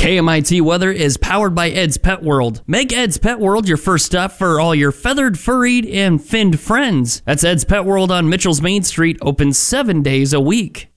KMIT weather is powered by Ed's Pet World. Make Ed's Pet World your first stop for all your feathered, furried, and finned friends. That's Ed's Pet World on Mitchell's Main Street, open 7 days a week.